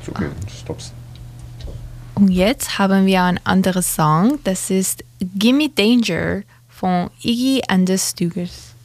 Okay, stopp's. Und jetzt haben wir ein anderes Song, das ist Gimme Danger von Iggy and the Stooges.